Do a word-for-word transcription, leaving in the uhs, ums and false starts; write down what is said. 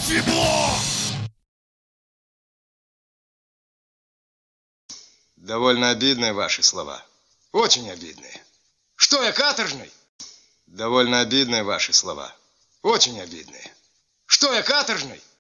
Почему? Довольно обидные ваши слова. Очень обидные. Что я, каторжный? Довольно обидные ваши слова. Очень обидные. Что я, каторжный?